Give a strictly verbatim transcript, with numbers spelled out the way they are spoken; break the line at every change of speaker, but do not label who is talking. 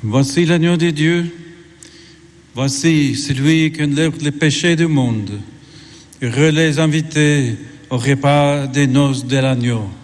Voici l'agneau de Dieu, voici celui qui enlève les péchés du monde. Heureux les invités au repas des noces de l'agneau.